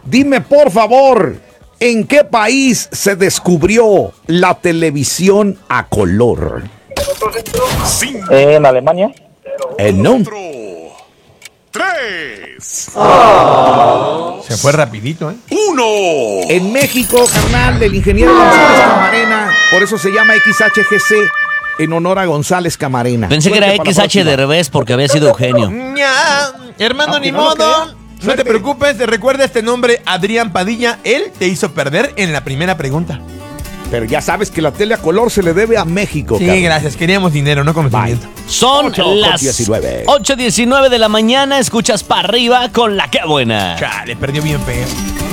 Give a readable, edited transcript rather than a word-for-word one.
Dime, por favor, ¿en qué país se descubrió la televisión a color? En Alemania. No. 3, Se fue rapidito, ¿eh? 1. En México, carnal, el ingeniero González Camarena, por eso se llama XHGC, en honor a González Camarena. Pensé que era Suerte para la XH de próxima. revés porque había sido Eugenio. Hermano, ni Aunque no lo modo. crea. No Suerte. te preocupes, recuerda este nombre, Adrián Padilla. Él te hizo perder en la primera pregunta. Pero ya sabes que la tele a color se le debe a México, Sí, carnal. gracias. Queríamos dinero, no conocimiento. Son 8:19. las 8:19 de la mañana. Escuchas para arriba con la que buena. Chale, perdió bien feo.